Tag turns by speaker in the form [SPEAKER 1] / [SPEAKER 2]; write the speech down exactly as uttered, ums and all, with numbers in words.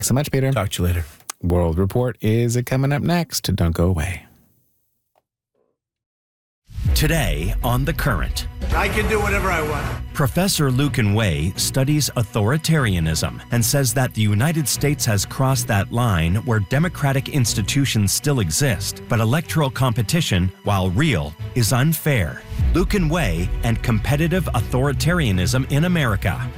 [SPEAKER 1] Thanks so much, Peter.
[SPEAKER 2] Talk to you later.
[SPEAKER 1] World Report is coming up next. Don't go away.
[SPEAKER 3] Today on The Current.
[SPEAKER 4] I can do whatever I want.
[SPEAKER 3] Professor Lucan Way studies authoritarianism and says that the United States has crossed that line where democratic institutions still exist, but electoral competition, while real, is unfair. Lucan Way and competitive authoritarianism in America.